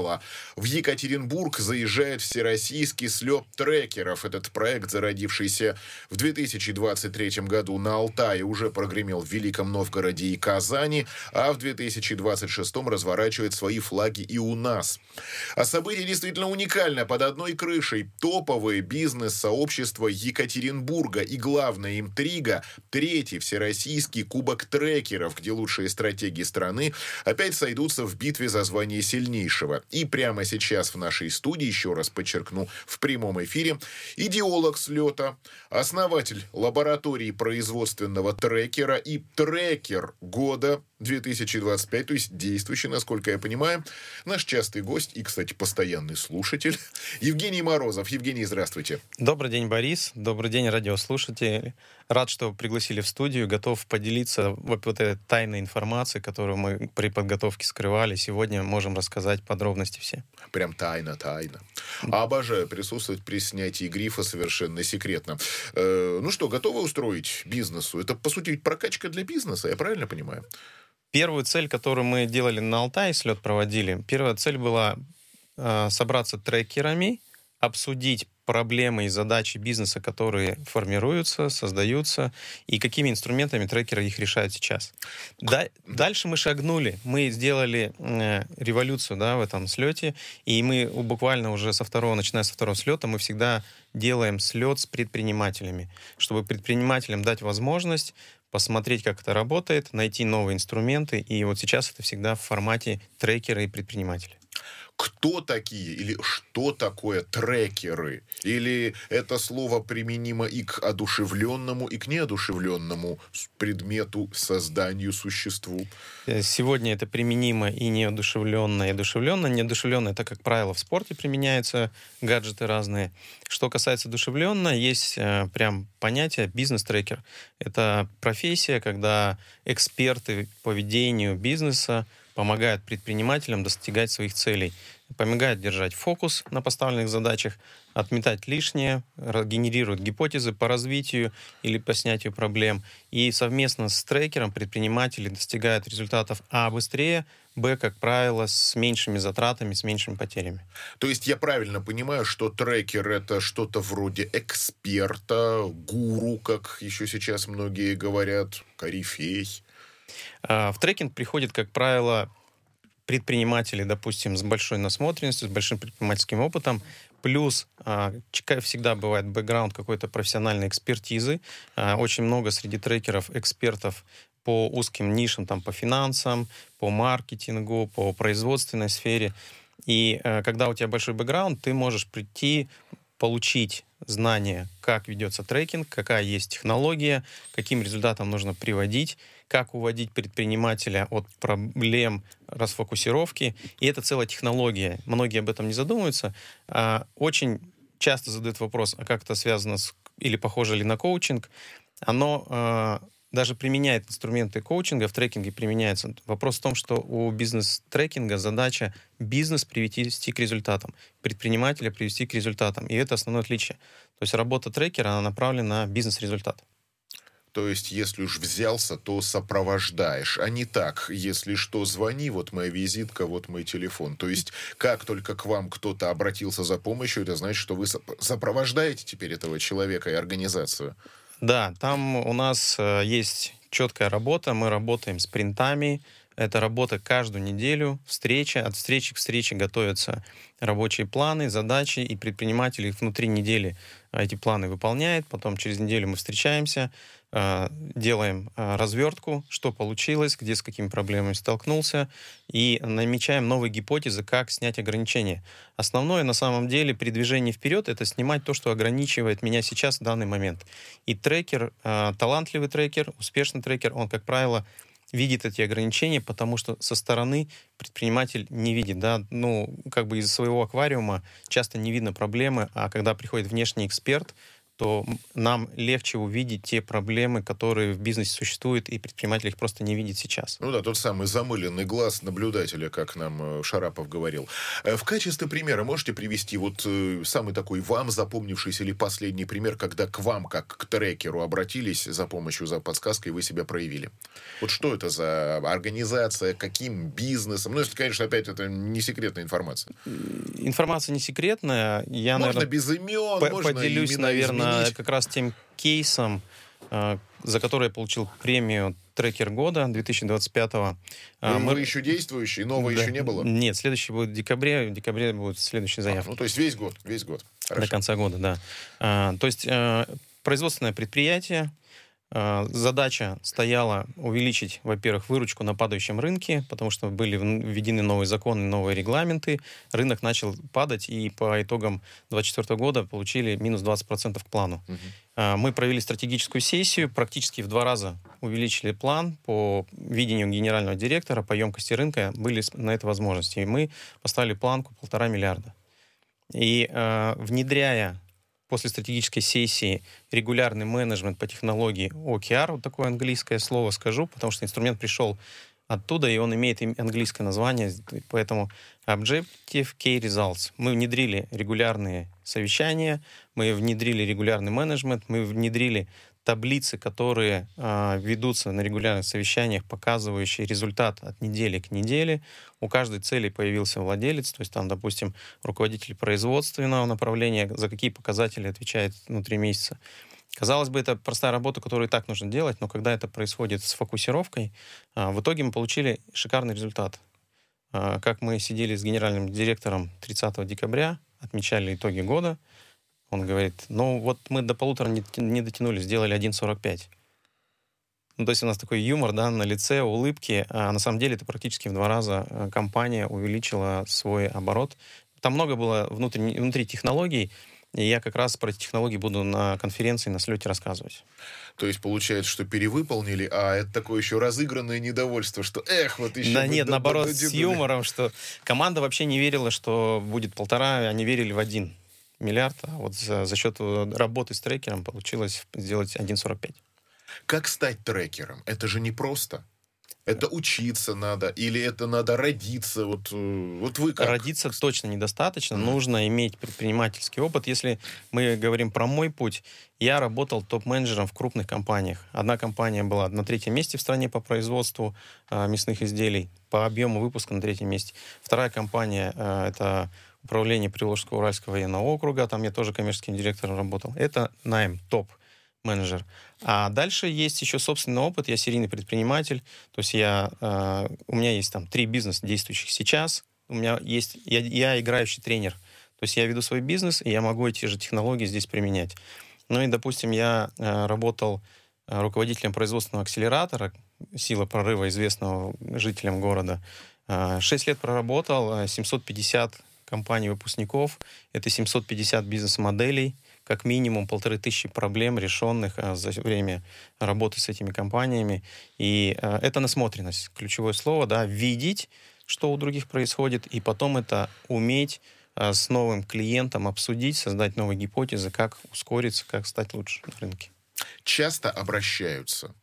стало. В Екатеринбург заезжает всероссийский слет трекеров. Этот проект, зародившийся в 2023 году на Алтае, уже прогремел в Великом Новгороде и Казани, а в 2026 разворачивает свои флаги и у нас. А событие действительно уникально. Под одной крышей топовые бизнес-сообщества Екатеринбурга и главная интрига – третий всероссийский кубок трекеров, где лучшие стратегии страны опять сойдутся в битве за звание сильнейшего. И прямо сейчас в нашей студии, еще раз подчеркну, в прямом эфире, идеолог слета, основатель лаборатории производственного трекера и трекер года 2025, то есть действующий, насколько я понимаю, наш частый гость и, кстати, постоянный слушатель Евгений Морозов. Евгений, здравствуйте. Добрый день, Борис. Добрый день, радиослушатели. Рад, что пригласили в студию. Готов поделиться вот этой тайной информацией, которую мы при подготовке скрывали. Сегодня можем рассказать подробности все. Прям тайна. Обожаю присутствовать при снятии грифа совершенно секретно. Ну что, готовы устроить бизнесу? Это, по сути, прокачка для бизнеса, я правильно понимаю? Первую цель, которую мы делали на Алтае, слет проводили, первая цель была собраться трекерами, обсудить проблемы и задачи бизнеса, которые формируются, создаются, и какими инструментами трекеры их решают сейчас. Дальше мы шагнули, мы сделали революцию, да, в этом слете, и мы буквально уже начиная со второго слета, мы всегда делаем слет с предпринимателями, чтобы предпринимателям дать возможность посмотреть, как это работает, найти новые инструменты, и вот сейчас это всегда в формате трекера и предпринимателя. Кто такие или что такое трекеры? Или это слово применимо и к одушевленному, и к неодушевленному предмету, созданию, существу? Сегодня это применимо и неодушевленно, и одушевленно. Неодушевленно — это, как правило, в спорте применяются гаджеты разные. Что касается одушевленно, есть прям понятие бизнес-трекер. Это профессия, когда эксперты по ведению бизнеса помогают предпринимателям достигать своих целей, помогают держать фокус на поставленных задачах, отметать лишнее, генерируют гипотезы по развитию или по снятию проблем. И совместно с трекером предприниматели достигают результатов быстрее, как правило, с меньшими затратами, с меньшими потерями. То есть я правильно понимаю, что трекер — это что-то вроде эксперта, гуру, как еще сейчас многие говорят, корифей? В трекинг приходят, как правило, предприниматели, допустим, с большой насмотренностью, с большим предпринимательским опытом, плюс всегда бывает бэкграунд какой-то профессиональной экспертизы. Очень много среди трекеров экспертов по узким нишам, там, по финансам, по маркетингу, по производственной сфере. И когда у тебя большой бэкграунд, ты можешь прийти, получить знания, как ведется трекинг, какая есть технология, каким результатам нужно приводить, как уводить предпринимателя от проблем расфокусировки. И это целая технология. Многие об этом не задумываются. Очень часто задают вопрос, а как это связано или похоже ли на коучинг. Оно даже применяет инструменты коучинга, в трекинге применяется. Вопрос в том, что у бизнес-трекинга задача бизнес привести к результатам, предпринимателя привести к результатам. И это основное отличие. То есть работа трекера, она направлена на бизнес-результат. То есть, если уж взялся, то сопровождаешь, а не так, если что, звони, вот моя визитка, вот мой телефон. То есть, как только к вам кто-то обратился за помощью, это значит, что вы сопровождаете теперь этого человека и организацию. Да, там у нас есть четкая работа, мы работаем спринтами, это работа каждую неделю, встреча, от встречи к встрече готовятся рабочие планы, задачи, и предприниматели внутри недели эти планы выполняют, потом через неделю мы встречаемся, делаем развертку, что получилось, где с какими проблемами столкнулся, и намечаем новые гипотезы, как снять ограничения. Основное на самом деле при движении вперед — это снимать то, что ограничивает меня сейчас в данный момент. И трекер, талантливый трекер, успешный трекер, он, как правило, видит эти ограничения, потому что со стороны предприниматель не видит, да, из-за своего аквариума часто не видно проблемы, а когда приходит внешний эксперт, то нам легче увидеть те проблемы, которые в бизнесе существуют, и предприниматель их просто не видит сейчас. Ну да, тот самый замыленный глаз наблюдателя, как нам Шарапов говорил. В качестве примера можете привести вот самый такой вам запомнившийся или последний пример, когда к вам, как к трекеру, обратились за помощью, за подсказкой, вы себя проявили? Вот что это за организация, каким бизнесом? Ну, если, конечно, опять это не секретная информация. Информация не секретная. Я, можно наверное, без имен, можно поделюсь, имена наверное, изменить. как раз тем кейсом, за который я получил премию «Трекер года» 2025-го. Вы еще действующий, нового Да. еще не было? Нет, следующий будет в декабре будет следующая заявка. Ну, то есть весь год. Хорошо. До конца года, да. То есть производственное предприятие. Задача стояла увеличить, во-первых, выручку на падающем рынке, потому что были введены новые законы, новые регламенты. Рынок начал падать, и по итогам 2024 года получили минус 20% к плану. Мы провели стратегическую сессию, практически в 2 раза увеличили план по видению генерального директора, по емкости рынка, были на это возможности. И мы поставили планку 1,5 миллиарда. И внедряя после стратегической сессии регулярный менеджмент по технологии OKR, вот такое английское слово скажу, потому что инструмент пришел оттуда, и он имеет английское название, поэтому Objective Key Results. Мы внедрили регулярные совещания, мы внедрили регулярный менеджмент, мы внедрили таблицы, которые ведутся на регулярных совещаниях, показывающие результат от недели к неделе. У каждой цели появился владелец, то есть там, допустим, руководитель производственного направления, за какие показатели отвечает внутри месяца. Казалось бы, это простая работа, которую и так нужно делать, но когда это происходит с фокусировкой, в итоге мы получили шикарный результат. Как мы сидели с генеральным директором 30 декабря, отмечали итоги года, он говорит, ну вот мы до 1,5 не дотянули, сделали 1,45. Ну, то есть у нас такой юмор, да, на лице, улыбки, а на самом деле это практически в 2 раза компания увеличила свой оборот. Там много было внутри технологий, и я как раз про эти технологии буду на конференции, на слете рассказывать. То есть получается, что перевыполнили, а это такое еще разыгранное недовольство, что вот еще... Да нет, наоборот, с юмором, что команда вообще не верила, что будет 1,5, они верили в 1 миллиард, а вот за счет работы с трекером получилось сделать 1,45. Как стать трекером? Это же непросто. Это учиться надо, или это надо родиться? Вот вы как? Родиться точно недостаточно, нужно иметь предпринимательский опыт. Если мы говорим про мой путь, я работал топ-менеджером в крупных компаниях. Одна компания была на 3-м месте в стране по производству мясных изделий, по объему выпуска на 3-м месте. Вторая компания это управление Приволжского Уральского военного округа, там я тоже коммерческим директором работал. Это найм, топ-менеджер. А дальше есть еще собственный опыт, я серийный предприниматель, то есть у меня есть там 3 бизнеса действующих сейчас, у меня есть, я играющий тренер, то есть я веду свой бизнес, и я могу эти же технологии здесь применять. Ну и, допустим, я работал руководителем производственного акселератора «Сила прорыва», известного жителям города. 6 лет проработал, 750 компаний-выпускников, это 750 бизнес-моделей, как минимум 1500 проблем, решенных за время работы с этими компаниями. И это насмотренность, ключевое слово, да, видеть, что у других происходит, и потом это уметь с новым клиентом обсудить, создать новые гипотезы, как ускориться, как стать лучше на рынке. Часто обращаются?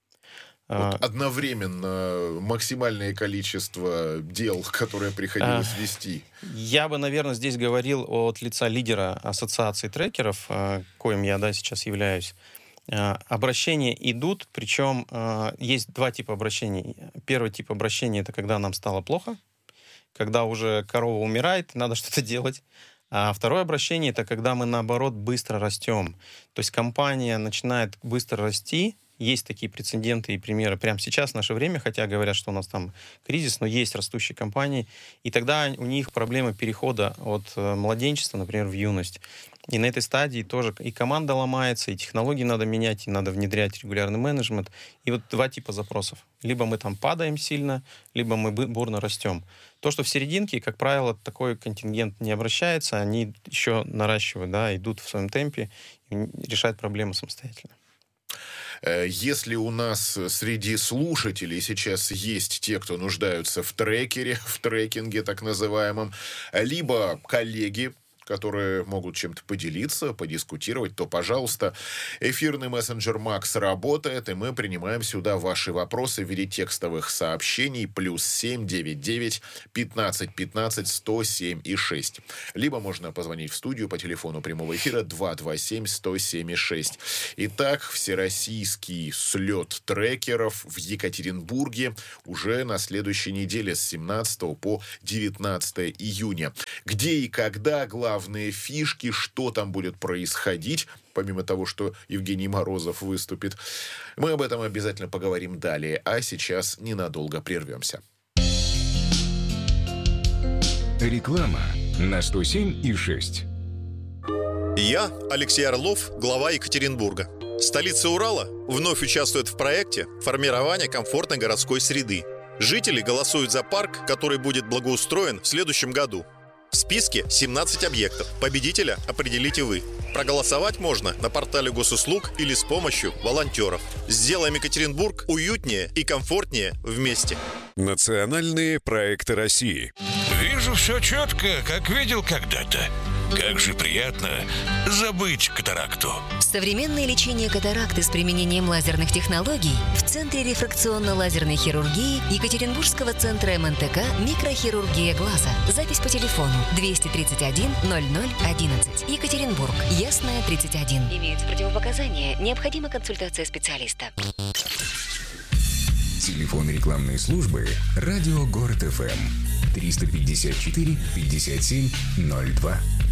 Вот одновременно максимальное количество дел, которые приходилось вести. Я бы, наверное, здесь говорил от лица лидера ассоциации трекеров, коим я сейчас являюсь. Обращения идут, причем есть 2 типа обращений. Первый тип обращения — это когда нам стало плохо, когда уже корова умирает, надо что-то делать. А второе обращение — это когда мы, наоборот, быстро растем. То есть компания начинает быстро расти. Есть такие прецеденты и примеры прямо сейчас, в наше время, хотя говорят, что у нас там кризис, но есть растущие компании. И тогда у них проблема перехода от младенчества, например, в юность. И на этой стадии тоже и команда ломается, и технологии надо менять, и надо внедрять регулярный менеджмент. И вот 2 типа запросов. Либо мы там падаем сильно, либо мы бурно растем. То, что в серединке, как правило, такой контингент не обращается, они еще наращивают, да, идут в своем темпе и решают проблемы самостоятельно. Если у нас среди слушателей сейчас есть те, кто нуждаются в трекере, в трекинге так называемом, либо коллеги, которые могут чем-то поделиться, подискутировать, то, пожалуйста, эфирный мессенджер Макс работает, и мы принимаем сюда ваши вопросы в виде текстовых сообщений +7 99 15 15 107 и 6. Либо можно позвонить в студию по телефону прямого эфира 227 107 и 6. Итак, всероссийский слет трекеров в Екатеринбурге уже на следующей неделе с 17 по 19 июня. Где и когда, главные фишки, что там будет происходить, помимо того, что Евгений Морозов выступит. Мы об этом обязательно поговорим далее, а сейчас ненадолго прервемся. Реклама на 107,6. Я, Алексей Орлов, глава Екатеринбурга. Столица Урала вновь участвует в проекте формирования комфортной городской среды. Жители голосуют за парк, который будет благоустроен в следующем году. В списке 17 объектов. Победителя определите вы. Проголосовать можно на портале госуслуг или с помощью волонтеров. Сделаем Екатеринбург уютнее и комфортнее вместе. Национальные проекты России. Вижу все четко, как видел когда-то. Как же приятно забыть катаракту. Современное лечение катаракты с применением лазерных технологий в Центре рефракционно-лазерной хирургии Екатеринбургского центра МНТК «Микрохирургия глаза». Запись по телефону 231 0011. Екатеринбург. Ясная, 31. Имеются противопоказания. Необходима консультация специалиста. Телефон рекламной службы «Радио Город ФМ» 354 57 02.